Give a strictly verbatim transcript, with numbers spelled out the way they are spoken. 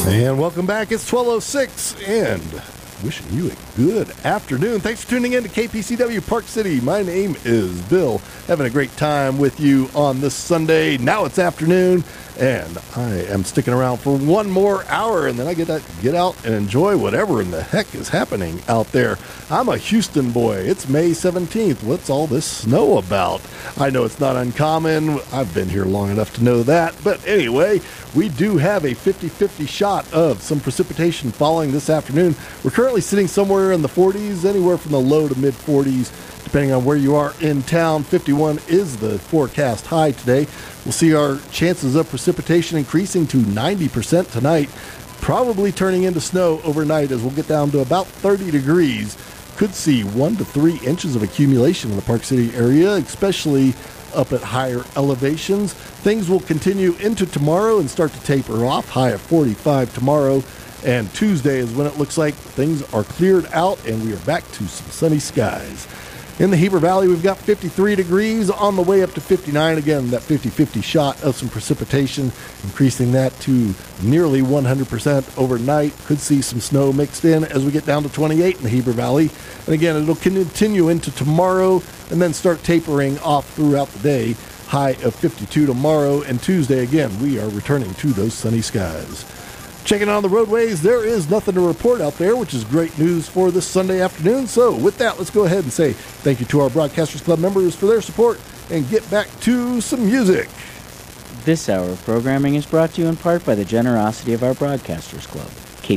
And welcome back. It's twelve oh six and wishing you a good afternoon. Thanks for tuning in to K P C W Park City. My name is Bill. Having a great time with you on this Sunday. Now it's afternoon, and I am sticking around for one more hour, and then I get to get out and enjoy whatever in the heck is happening out there. I'm a Houston boy. It's May seventeenth. What's all this snow about? I know it's not uncommon. I've been here long enough to know that. But anyway, we do have a fifty-fifty shot of some precipitation falling this afternoon. We're currently sitting somewhere in the forties, anywhere from the low to mid forties, depending on where you are in town. fifty-one is the forecast high today. We'll see our chances of precipitation increasing to ninety percent tonight, probably turning into snow overnight as we'll get down to about thirty degrees. Could see one to three inches of accumulation in the Park City area, especially up at higher elevations. Things will continue into tomorrow and start to taper off. High of forty-five tomorrow, and Tuesday is when it looks like things are cleared out and we are back to some sunny skies. In the Heber Valley, we've got fifty-three degrees, on the way up to fifty-nine. Again, that fifty-fifty shot of some precipitation, increasing that to nearly one hundred percent overnight. Could see some snow mixed in as we get down to twenty-eight in the Heber Valley. And again, it'll continue into tomorrow and then start tapering off throughout the day. High of fifty-two tomorrow, and Tuesday, again, we are returning to those sunny skies. Checking on the roadways, there is nothing to report out there, which is great news for this Sunday afternoon. So with that, let's go ahead and say thank you to our Broadcasters Club members for their support and get back to some music. This hour of programming is brought to you in part by the generosity of our Broadcasters Club.